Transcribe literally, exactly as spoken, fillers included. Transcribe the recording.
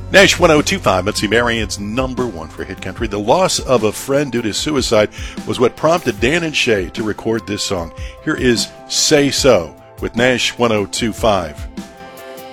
Nash one oh two point five, Mitzi Marion's number one for Hit Country. The loss of a friend due to suicide was what prompted Dan and Shay to record this song. Here is Say So with Nash one oh two point five.